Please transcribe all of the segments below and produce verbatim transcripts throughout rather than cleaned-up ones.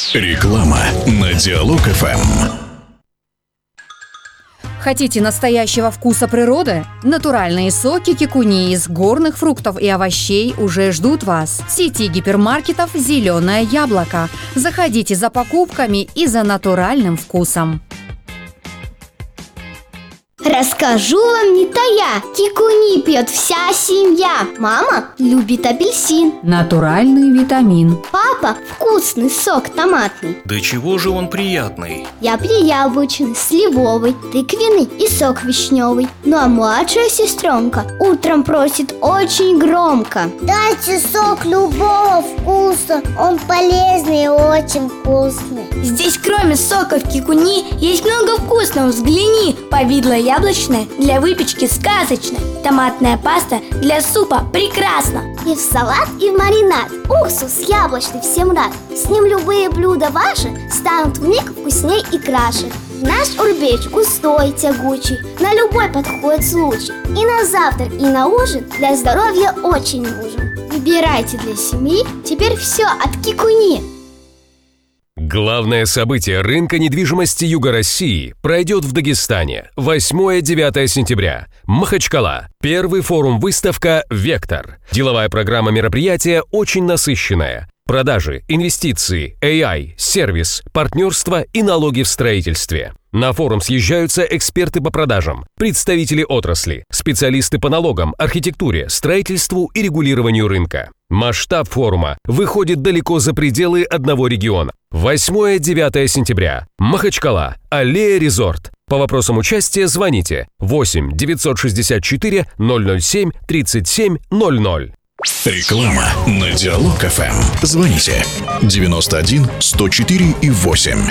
Реклама на Диалог эф эм. Хотите настоящего вкуса природы? Натуральные соки кикуни из горных фруктов и овощей уже ждут вас. В сети гипермаркетов «Зеленое яблоко». Заходите за покупками и за натуральным вкусом. Расскажу вам не тая, кикуни пьет вся семья. Мама любит апельсин. Натуральный витамин. Папа вкусный сок томатный. Да чего же он приятный? Я пью яблочный, сливовый, тыквенный и сок вишневый. Ну а младшая сестренка утром просит очень громко: дайте сок любого вкуса, он полезный и очень вкусный. Здесь кроме соков кикуни есть много вкусного. Взгляни: повидло яблочное для выпечки сказочное, томатная паста для супа прекрасно. И в салат, и в маринад. Уксус яблочный всем рад. С ним любые блюда ваши станут вмиг вкусней и краше. Наш урбеч густой, тягучий, на любой подходит случай. И на завтрак, и на ужин для здоровья очень нужен. Выбирайте для семьи теперь все от кикуни. Главное событие рынка недвижимости Юга России пройдет в Дагестане восьмое-девятое сентября. Махачкала. Первый форум-выставка «Вектор». Деловая программа мероприятия очень насыщенная. Продажи, инвестиции, эй ай, сервис, партнерство и налоги в строительстве. На форум съезжаются эксперты по продажам, представители отрасли, специалисты по налогам, архитектуре, строительству и регулированию рынка. Масштаб форума выходит далеко за пределы одного региона. восьмое-девятое сентября. Махачкала. Аллея Резорт. По вопросам участия звоните восемь девятьсот шестьдесят четыре ноль ноль семь тридцать семь ноль ноль. Реклама на Диалог эф эм. Звоните девяносто один сто четыре и восемь.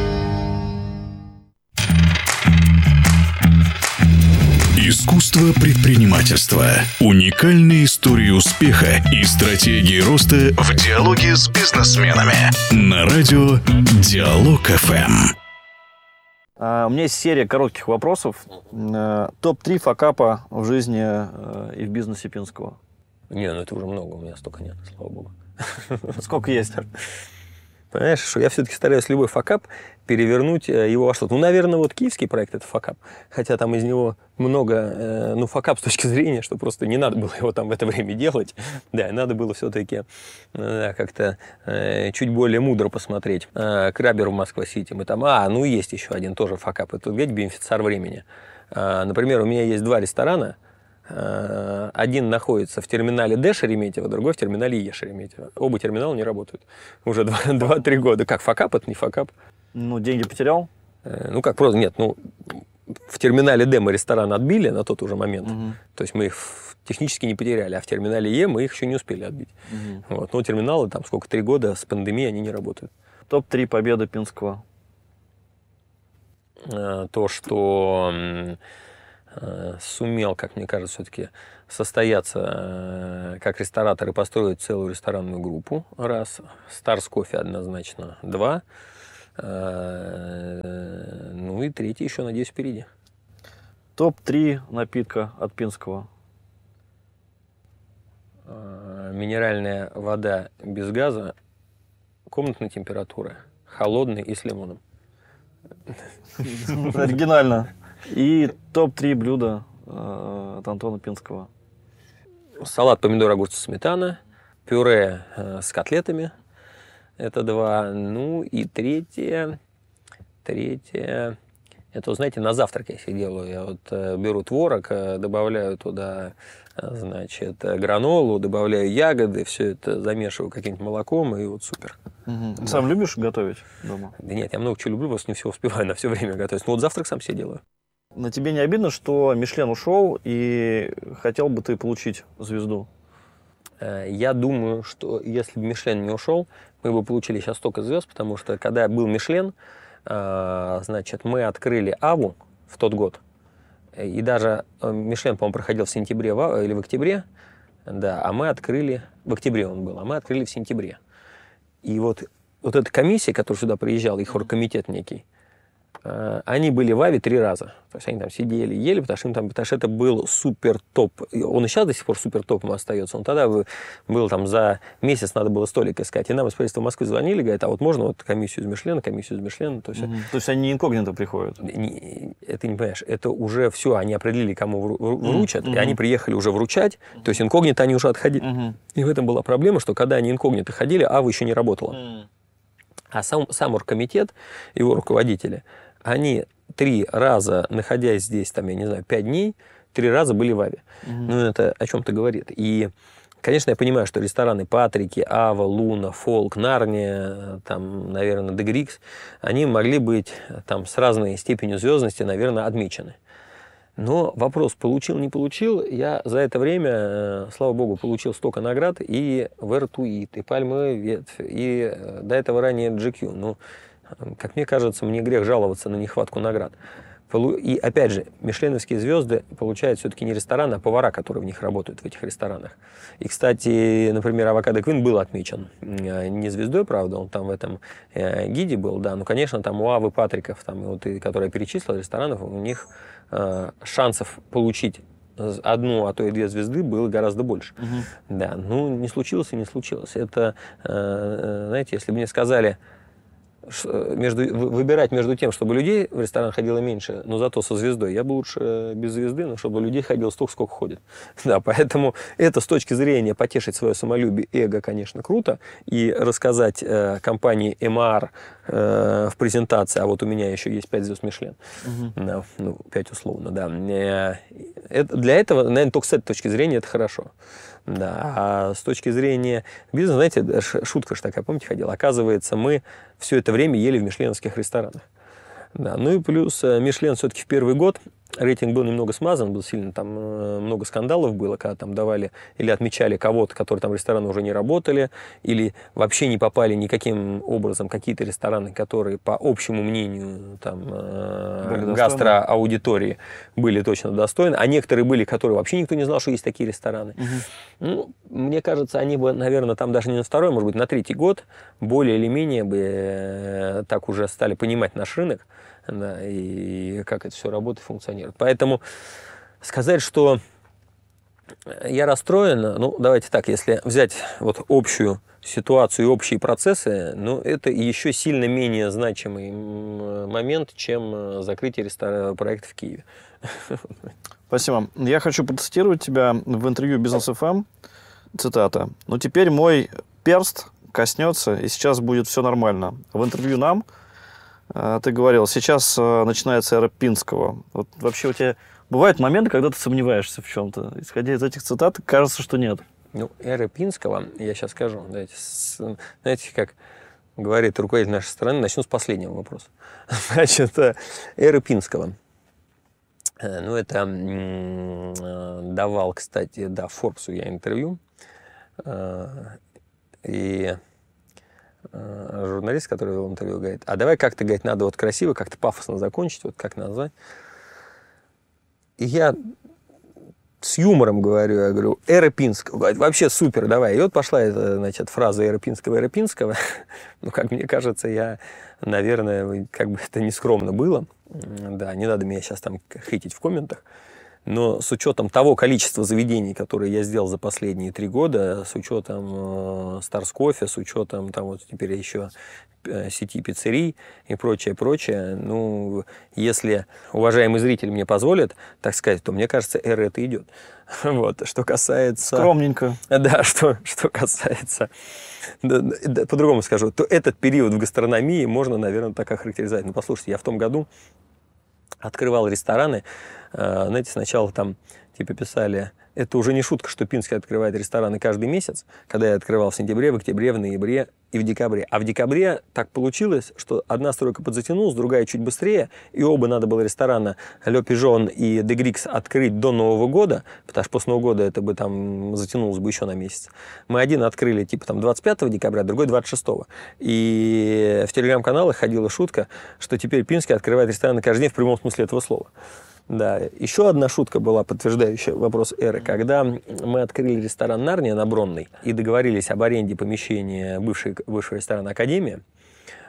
Искусство предпринимательства. Уникальные истории успеха и стратегии роста в диалоге с бизнесменами. На радио Диалог эф эм. Uh, у меня есть серия коротких вопросов. Uh, топ три факапа в жизни uh, и в бизнесе Пинского. Не, ну это уже много, у меня столько нет, слава богу. Сколько есть? Понимаешь, что я все-таки стараюсь любой факап перевернуть его во что-то. Ну, наверное, вот киевский проект – это факап. Хотя там из него много, ну, факап с точки зрения, что просто не надо было его там в это время делать. Да, надо было все-таки да, как-то чуть более мудро посмотреть. Крабер в Москва-Сити. Мы там, а, ну, есть еще один тоже факап. Это, видите, бенефициар времени. Например, у меня есть два ресторана. Один находится в терминале Д Шереметьево, другой в терминале Е Шереметьево. Оба терминала не работают. Уже два-три года. Как, факап? Это не факап. Ну, деньги потерял? Ну, как, просто, нет, ну, в терминале Д мы ресторан отбили на тот уже момент. Угу. То есть мы их технически не потеряли, а в терминале Е мы их еще не успели отбить. Угу. Вот. Но терминалы, там, сколько, три года с пандемией они не работают. топ три победы Пинского. То, что сумел, как мне кажется, все-таки состояться как ресторатор и построить целую ресторанную группу. Раз. Старс Кофе однозначно. Два. Ну и третий еще, надеюсь, впереди. топ три напитка от Пинского. Минеральная вода без газа, комнатной температуры, холодный и с лимоном. Оригинально. И топ три блюда э, от Антона Пинского. Салат помидор, огурцы, сметана. Пюре э, с котлетами. Это два. Ну и третье. Третье. Это, знаете, на завтрак я себе делаю. Я вот э, беру творог, э, добавляю туда, э, значит, гранолу, добавляю ягоды, все это замешиваю каким-нибудь молоком, и вот супер. Угу. Да. Сам любишь готовить дома? Да нет, я много чего люблю, просто не все успеваю на все время готовить. Но вот завтрак сам себе делаю. На тебе не обидно, что Мишлен ушел, и хотел бы ты получить звезду? Я думаю, что если бы Мишлен не ушел, мы бы получили сейчас столько звезд, потому что когда был Мишлен, значит, мы открыли Аву в тот год, и даже Мишлен, по-моему, проходил в сентябре или в октябре, да, а мы открыли, в октябре он был, а мы открыли в сентябре. И вот, вот эта комиссия, которая сюда приезжала, их оргкомитет некий, Они были в Аве три раза. То есть они там сидели, ели, потому что, там, потому что это был супер топ. Он и сейчас до сих пор супер топом остается. Он тогда был там за месяц, надо было столик искать. И нам из правительства Москвы звонили, говорят, а вот можно вот комиссию из Мишлена, комиссию из Мишлена. То есть, угу. то есть они не инкогнито приходят? Не, это не понимаешь. Это уже все, они определили, кому вручат, угу. и они приехали уже вручать. То есть инкогнито они уже отходили. Угу. И в этом была проблема, что когда они инкогнито ходили, Ава еще не работала. Угу. А сам, сам оргкомитет, его руководители, они три раза, находясь здесь, там, я не знаю, пять дней, три раза были в Аве. Mm-hmm. Ну, это о чем-то говорит. И, конечно, я понимаю, что рестораны Патрики, Ава, Луна, Фолк, Нарния, там, наверное, Де Грикс, они могли быть там с разной степенью звездности, наверное, отмечены. Но вопрос, получил, не получил, я за это время, слава богу, получил столько наград и Вертуит, и Пальмовая ветвь, и до этого ранее джи кью. Ну, как мне кажется, мне грех жаловаться на нехватку наград. И опять же, мишленовские звезды получают все-таки не рестораны, а повара, которые в них работают, в этих ресторанах. И, кстати, например, Авокадо Квин был отмечен не звездой, правда, он там в этом э, гиде был, да, но, конечно, там у Авы, Патриков, там, вот, и, которые я перечислил, ресторанов, у них э, шансов получить одну, а то и две звезды было гораздо больше. Угу. Да, ну, не случилось и не случилось. Это, э, знаете, если бы мне сказали, между, выбирать между тем, чтобы людей в ресторан ходило меньше, но зато со звездой, я бы лучше без звезды, но чтобы людей ходило столько, сколько ходит. Да, поэтому это с точки зрения потешить свое самолюбие, эго, конечно, круто. И рассказать э, компании эм а эр э, в презентации, а вот у меня еще есть пять звезд Мишлен, угу. да, ну, пять условно, да. Э, это, для этого, наверное, только с этой точки зрения это хорошо. Да, а с точки зрения бизнеса, знаете, шутка же такая, помните, ходила? Оказывается, мы все это время ели в мишленовских ресторанах. Да, ну и плюс Мишлен все-таки в первый год рейтинг был немного смазан, был сильно, там много скандалов было, когда там давали или отмечали кого-то, которые там рестораны уже не работали, или вообще не попали никаким образом какие-то рестораны, которые по общему мнению там гастроаудитории были точно достойны, а некоторые были, которые вообще никто не знал, что есть такие рестораны. Угу. Ну, мне кажется, они бы, наверное, там даже не на второй, может быть, на третий год более или менее бы так уже стали понимать наш рынок. Да, и как это все работает, функционирует. Поэтому сказать, что я расстроен, ну, давайте так, если взять вот общую ситуацию и общие процессы, ну, это еще сильно менее значимый момент, чем закрытие ресторана проекта в Киеве. Спасибо. Я хочу процитировать тебя в интервью Бизнес эф эм. Цитата. «Ну, теперь мой перст коснется, и сейчас будет все нормально». В интервью нам ты говорил, сейчас начинается эра Пинского. Вот вообще у тебя бывают моменты, когда ты сомневаешься в чем-то? Исходя из этих цитат, кажется, что нет. Ну, эра Пинского, я сейчас скажу, знаете, с, знаете, как говорит руководитель нашей страны, начну с последнего вопроса. Значит, эра Пинского. Ну, это давал, кстати, да, Форбсу я интервью. И журналист, который вел интервью, говорит, а давай как-то, говорит, надо вот красиво, как-то пафосно закончить, вот как назвать. И я с юмором говорю, я говорю, эра Пинского, говорит, вообще супер, давай. И вот пошла эта, значит, фраза эра Пинского, эра Пинского. Ну, как мне кажется, я, наверное, как бы это нескромно было. Да, не надо меня сейчас там хейтить в комментах. Но с учетом того количества заведений, которые я сделал за последние три года, с учетом э, Stars Coffee, с учетом там вот теперь еще э, сети пиццерий и прочее, прочее, ну, если уважаемый зритель мне позволит, так сказать, то мне кажется, эра это идет. Вот, что касается... Скромненько. Да, что, что касается... Да, да, по-другому скажу, то этот период в гастрономии можно, наверное, так охарактеризовать. Ну, послушайте, я в том году открывал рестораны, знаете, сначала там типа писали, это уже не шутка, что Пинский открывает рестораны каждый месяц, когда я открывал в сентябре, в октябре, в ноябре и в декабре. А в декабре так получилось, что одна стройка подзатянулась, другая чуть быстрее, и оба надо было ресторана Ле Пижон и Де Грикс открыть до Нового года, потому что после Нового года это бы там затянулось бы еще на месяц. Мы один открыли типа там двадцать пятого декабря, другой двадцать шестого. И в телеграм-каналах ходила шутка, что теперь Пинский открывает рестораны каждый день в прямом смысле этого слова. Да, еще одна шутка была, подтверждающая вопрос эры. Когда мы открыли ресторан «Нарния» на Бронной и договорились об аренде помещения бывшей, бывшего ресторана «Академия»,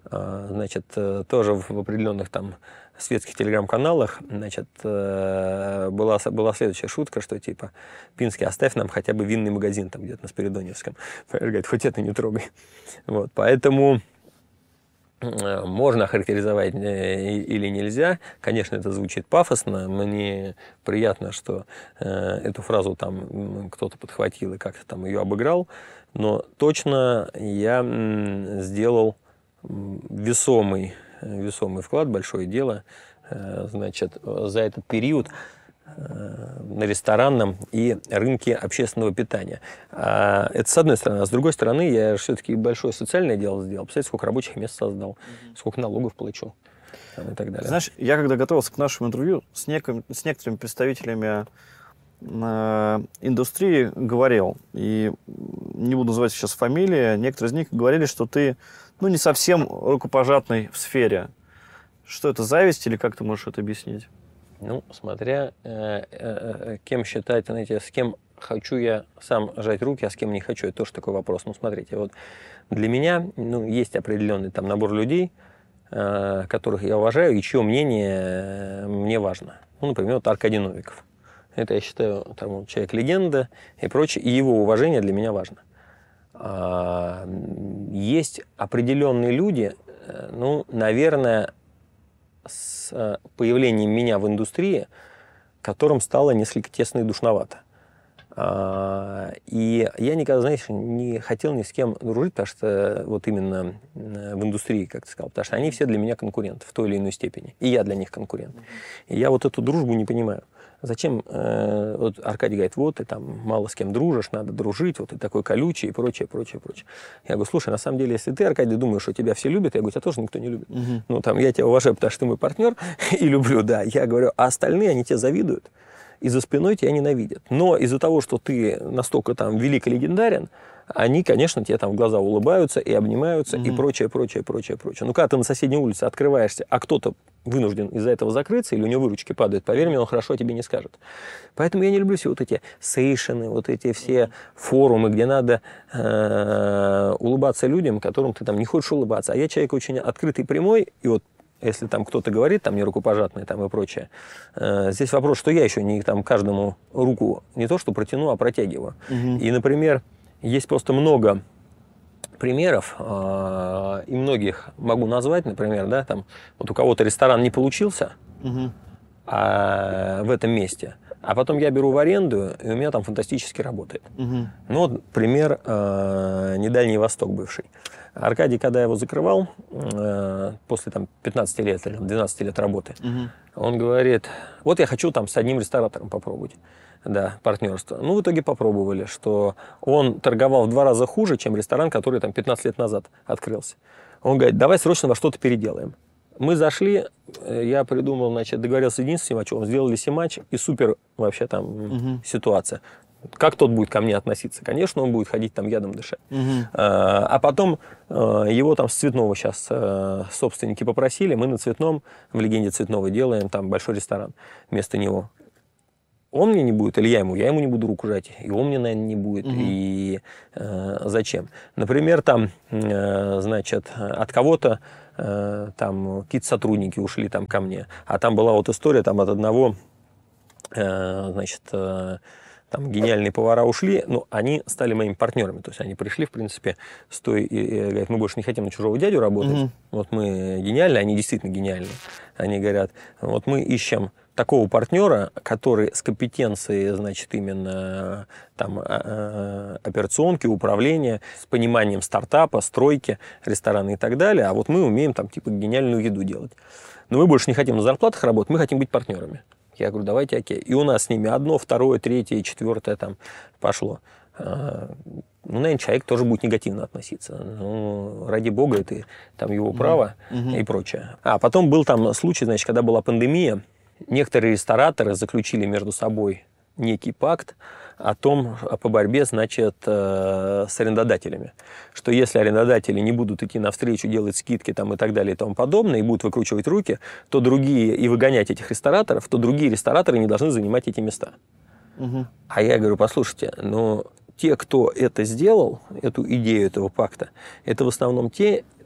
значит, тоже в определенных там светских телеграм-каналах, значит, была, была следующая шутка, что типа, Пинский, оставь нам хотя бы винный магазин там где-то на Спиридоневском. Говорит, хоть это не трогай. Вот, поэтому можно охарактеризовать или нельзя. Конечно, это звучит пафосно. Мне приятно, что эту фразу там кто-то подхватил и как-то там ее обыграл. Но точно я сделал весомый, весомый вклад, большое дело, значит, за этот период на ресторанном и рынке общественного питания. А это с одной стороны. А с другой стороны, я все-таки большое социальное дело сделал. Представляете, сколько рабочих мест создал, mm-hmm. сколько налогов плачу и так далее. Знаешь, я когда готовился к нашему интервью, с, неким, с некоторыми представителями э, индустрии говорил, и не буду называть сейчас фамилии, некоторые из них говорили, что ты ну, не совсем рукопожатный в сфере. Что это, зависть или как ты можешь это объяснить? Ну, смотря э, э, кем считать, знаете, с кем хочу я сам жать руки, а с кем не хочу, это тоже такой вопрос. Ну, смотрите, вот для меня ну, есть определенный там набор людей, э, которых я уважаю и чье мнение мне важно. Ну, например, вот Аркадий Новиков. Это, я считаю, там, человек-легенда и прочее, и его уважение для меня важно. А, есть определенные люди, ну, наверное, с появлением меня в индустрии, которым стало несколько тесно и душновато. И я никогда, знаешь, не хотел ни с кем дружить, потому что вот именно в индустрии, как ты сказал, потому что они все для меня конкуренты в той или иной степени. И я для них конкурент. И я вот эту дружбу не понимаю. Зачем, э, вот Аркадий говорит, вот ты там мало с кем дружишь, надо дружить, вот ты такой колючий и прочее, прочее, прочее. Я говорю, слушай, на самом деле, если ты, Аркадий, думаешь, что тебя все любят, я говорю, тебя тоже никто не любит. Uh-huh. Ну, там, я тебя уважаю, потому что ты мой партнер и люблю, да. Я говорю, а остальные, они тебя завидуют и за спиной тебя ненавидят. Но из-за того, что ты настолько там велик и легендарен, они, конечно, тебе там в глаза улыбаются и обнимаются mm-hmm. и прочее, прочее, прочее, прочее. Ну, когда ты на соседней улице открываешься, а кто-то вынужден из-за этого закрыться, или у него выручки падают, поверь мне, он хорошо о тебе не скажет. Поэтому я не люблю все вот эти сейшены, вот эти все форумы, где надо э- улыбаться людям, которым ты там не хочешь улыбаться. А я человек очень открытый, прямой, и вот если там кто-то говорит, там, не рукопожатный там, и прочее, э, здесь вопрос, что я еще не там каждому руку не то что протяну, а протягиваю. Mm-hmm. И, например, есть просто много примеров, э, и многих могу назвать, например, да, там, вот у кого-то ресторан не получился mm-hmm. а, в этом месте, а потом я беру в аренду, и у меня там фантастически работает. Mm-hmm. Ну, вот пример э, недальний Восток бывший. Аркадий, когда я его закрывал, э, после там, пятнадцати лет или двенадцати лет работы, mm-hmm. он говорит, вот я хочу там с одним ресторатором попробовать. Да, партнерство. Ну, в итоге попробовали, что он торговал в два раза хуже, чем ресторан, который там пятнадцать лет назад открылся. Он говорит, давай срочно во что-то переделаем. Мы зашли, я придумал, значит, договорился с Симачевым, сделали Симач, и супер вообще там угу. ситуация. Как тот будет ко мне относиться? Конечно, он будет ходить там ядом дышать. Угу. А, а потом его там с Цветного сейчас собственники попросили, мы на Цветном, в легенде Цветного делаем там большой ресторан вместо него. Он мне не будет, или я ему, я ему не буду руку жать, и он мне, наверное, не будет, угу. и э, зачем? Например, там, э, значит, от кого-то э, там какие-то сотрудники ушли там ко мне, а там была вот история там от одного, э, значит, э, там гениальные повара ушли, но они стали моими партнерами, то есть они пришли, в принципе, с той, и, и говорят, мы больше не хотим на чужого дядю работать, угу. вот мы гениальные, они действительно гениальные, они говорят, вот мы ищем такого партнера, который с компетенцией, значит, именно там операционки, управления, с пониманием стартапа, стройки, ресторана и так далее, а вот мы умеем там типа гениальную еду делать. Но мы больше не хотим на зарплатах работать, мы хотим быть партнерами. Я говорю, давайте, окей. И у нас с ними одно, второе, третье, четвертое там пошло. Ну, наверное, человек тоже будет негативно относиться. Ну, ради бога, это там его право mm-hmm. и прочее. А потом был там случай, значит, когда была пандемия, некоторые рестораторы заключили между собой некий пакт о том, по борьбе, значит, с арендодателями. Что если арендодатели не будут идти навстречу, делать скидки там, и так далее и тому подобное, и будут выкручивать руки, то другие, и выгонять этих рестораторов, то другие рестораторы не должны занимать эти места. Угу. А я говорю, послушайте, ну, те, кто это сделал, эту идею этого пакта, это в основном те,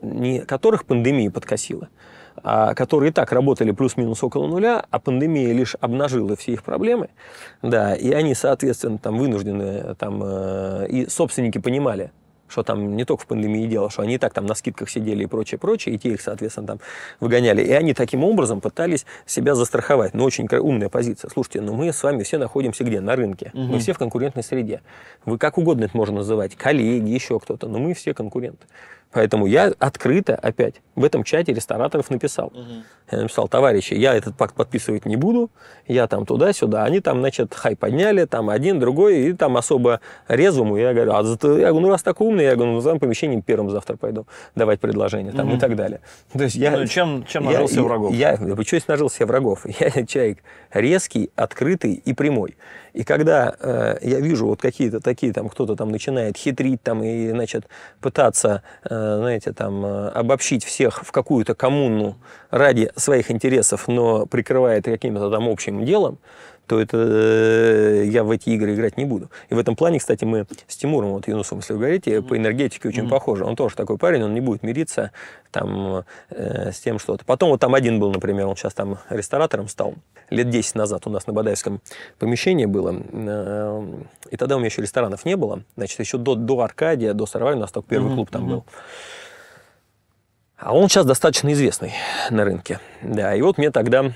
не которых пандемия подкосила, а которые и так работали плюс-минус около нуля, а пандемия лишь обнажила все их проблемы, да, и они, соответственно, там вынуждены, там, э, и собственники понимали, что там не только в пандемии дело, что они и так там на скидках сидели и прочее, прочее, и те их, соответственно, там выгоняли. И они таким образом пытались себя застраховать. Ну, очень умная позиция. Слушайте, ну мы с вами все находимся где? На рынке. Угу. Мы все в конкурентной среде. Вы как угодно это можно называть, коллеги, еще кто-то, но мы все конкуренты. Поэтому я открыто опять в этом чате рестораторов написал. Угу. Я написал: товарищи, я этот пакт подписывать не буду, я там туда-сюда. Они там, значит, хай подняли, там один, другой, и там особо резвому. Я говорю, а я говорю, ну раз так умный, я говорю, ну за помещением первым завтра пойду давать предложения, там, угу. и так далее. То есть я, ну, чем, чем нажил себе врагов? Я, я, что есть нажил себе врагов? Я человек резкий, открытый и прямой. И когда э, я вижу вот какие-то такие, там, кто-то там начинает хитрить там, и, значит, пытаться, э, знаете, там, э, обобщить всех в какую-то коммуну ради своих интересов, но прикрывает каким-то там общим делом, то это э, я в эти игры играть не буду. И в этом плане, кстати, мы с Тимуром, вот Юнусом, если вы говорите, по энергетике очень mm-hmm. похожи. Он тоже такой парень, он не будет мириться там, э, с тем что-то. Потом вот там один был, например, он сейчас там ресторатором стал. Лет десять назад у нас на Бадаевском помещении было. Э, и тогда у меня еще ресторанов не было. Значит, еще до, до Аркадия, до Сарвай у нас только первый mm-hmm. клуб там mm-hmm. был. А он сейчас достаточно известный на рынке. Да, и вот мне тогда...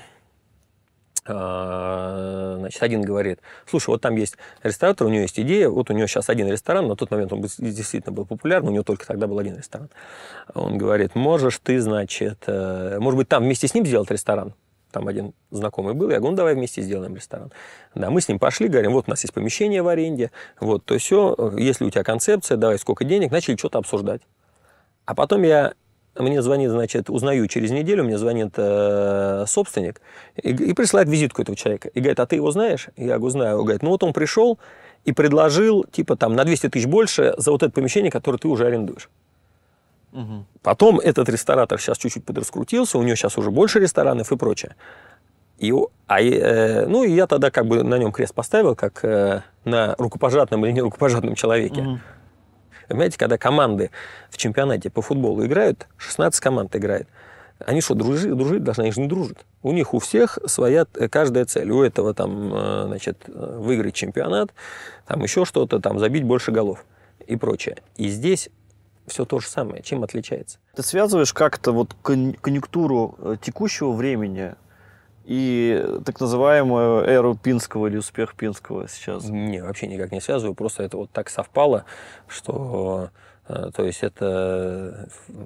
Значит, один говорит: слушай, вот там есть ресторатор, у него есть идея, вот у него сейчас один ресторан, на тот момент он действительно был популярный, у него только тогда был один ресторан. Он говорит: можешь ты, значит, может быть, там вместе с ним сделать ресторан? Там один знакомый был, я говорю, ну давай вместе сделаем ресторан. Да, мы с ним пошли, говорим, вот у нас есть помещение в аренде, вот, то все, если у тебя концепция, давай сколько денег, начали что-то обсуждать. А потом я... Мне звонит, значит, узнаю через неделю, мне звонит э, собственник и, и присылает визитку этого человека. И говорит: а ты его знаешь? Я говорю, знаю. Он говорит: ну вот он пришел и предложил, типа, там, на двести тысяч больше за вот это помещение, которое ты уже арендуешь. Угу. Потом этот ресторатор сейчас чуть-чуть подраскрутился, у него сейчас уже больше ресторанов и прочее. И, а, э, ну, и я тогда как бы на нем крест поставил, как э, на рукопожатном или не рукопожатном человеке. Угу. Понимаете, когда команды в чемпионате по футболу играют, шестнадцать команд играет, они что, дружить, дружить должны? Они же не дружат. У них у всех своя каждая цель. У этого там, значит, выиграть чемпионат, там еще что-то, там забить больше голов и прочее. И здесь все то же самое. Чем отличается? Ты связываешь как-то вот конъюнктуру текущего времени и так называемую эру Пинского или успех Пинского сейчас? Не, вообще никак не связываю. Просто это вот так совпало, что то есть это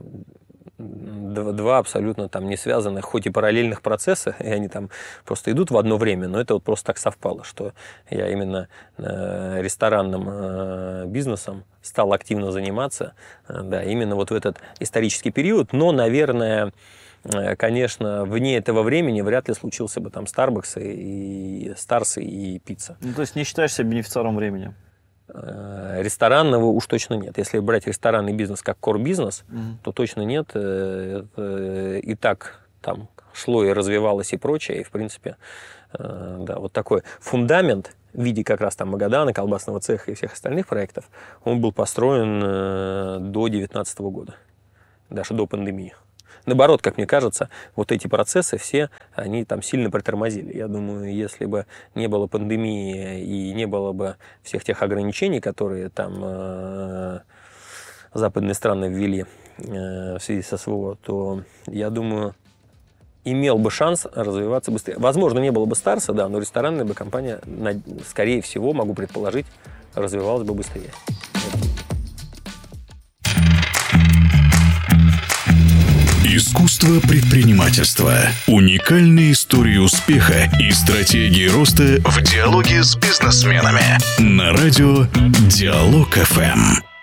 два абсолютно там не связанных, хоть и параллельных процесса, и они там просто идут в одно время, но это вот просто так совпало, что я именно ресторанным бизнесом стал активно заниматься, да, именно вот в этот исторический период, но, наверное, конечно, вне этого времени вряд ли случился бы там Starbucks и Старс и пицца. Ну, то есть не считаешь себя бенефициаром времени? Ресторанного уж точно нет. Если брать ресторанный бизнес как кор-бизнес, mm-hmm. то точно нет. Это и так там шло и развивалось и прочее. И, в принципе, да, вот такой фундамент в виде как раз там Магадана, колбасного цеха и всех остальных проектов, он был построен до две тысячи девятнадцатого года, даже до пандемии. Наоборот, как мне кажется, вот эти процессы все, они там сильно притормозили. Я думаю, если бы не было пандемии и не было бы всех тех ограничений, которые там э, западные страны ввели э, в связи со СВО, то, я думаю, имел бы шанс развиваться быстрее. Возможно, не было бы Старса, да, но ресторанная бы компания, скорее всего, могу предположить, развивалась бы быстрее. Искусство предпринимательства. Уникальные истории успеха и стратегии роста в диалоге с бизнесменами. На радио Диалог эф эм.